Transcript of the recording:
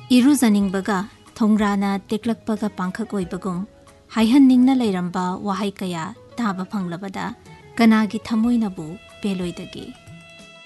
इरुजनिंगबगा थोंग्राना टेक्लकपगा पांखक ओइबगुम हाइहन्निंगना लैरंबा वाहाई कया ताबा फंगलबदा कनागी थमोइनबु पेलोइदगे।